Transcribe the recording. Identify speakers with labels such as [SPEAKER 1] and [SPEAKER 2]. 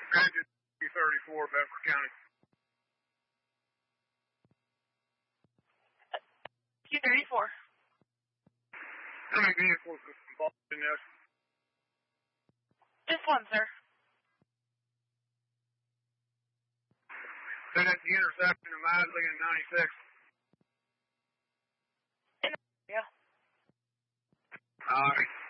[SPEAKER 1] Granted, 34, Bedford County.
[SPEAKER 2] Q34.
[SPEAKER 1] How many vehicles is involved in this?
[SPEAKER 2] Just one, sir.
[SPEAKER 1] Been at the intersection of Madley and 96.
[SPEAKER 2] Yeah.
[SPEAKER 1] All right.